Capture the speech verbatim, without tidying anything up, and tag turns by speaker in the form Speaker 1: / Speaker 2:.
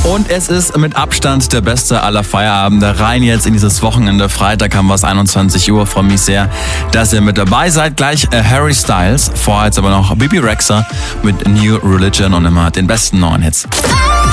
Speaker 1: Und es ist mit Abstand der beste aller Feierabende. Rein jetzt in dieses Wochenende. Freitag haben wir es einundzwanzig Uhr. Freue mich sehr, dass ihr mit dabei seid. Gleich äh, Harry Styles. Vorher jetzt aber noch Bibi Rexha mit New Religion und immer den besten neuen Hits.